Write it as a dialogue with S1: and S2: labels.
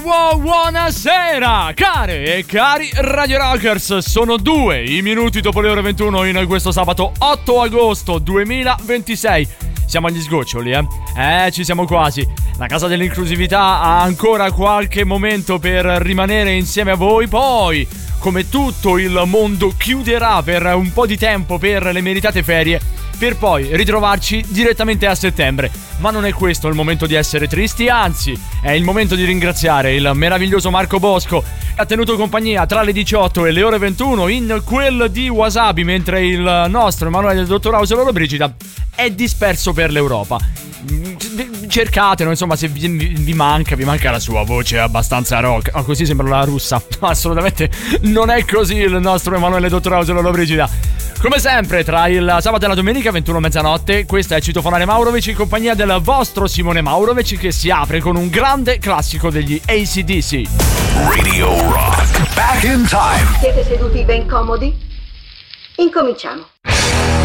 S1: Buonasera care e cari Radio Rockers, sono 2 i minuti dopo le ore 21 in questo sabato 8 agosto 2026. Siamo agli sgoccioli, ci siamo quasi. La Casa dell'Inclusività ha ancora qualche momento per rimanere insieme a voi, poi come tutto il mondo chiuderà per un po' di tempo per le meritate ferie, per poi ritrovarci direttamente a settembre. Ma non è questo il momento di essere tristi, anzi è il momento di ringraziare il meraviglioso Marco Bosco, che ha tenuto compagnia tra le 18 e le ore 21 in quel di Wasabi, mentre il nostro Emanuele del Dottor House Lollobrigida è disperso per l'Europa. Cercatelo, insomma, se vi manca la sua voce abbastanza rock. Oh, così sembra la russa. Assolutamente non è così il nostro Emanuele Dottor House Lollobrigida. Come sempre, tra il sabato e la domenica 21 mezzanotte, questa è Citofonare Maurovic in compagnia del vostro Simone Maurovic, che si apre con un grande classico degli AC/DC.
S2: Radio Rock, back in time.
S3: Siete seduti ben comodi? Incominciamo.